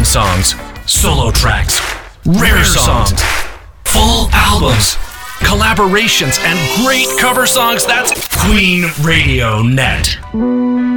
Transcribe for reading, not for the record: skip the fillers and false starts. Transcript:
songs, solo tracks, rare songs, full albums, collaborations, and great cover songs. That's Queen Radio Net.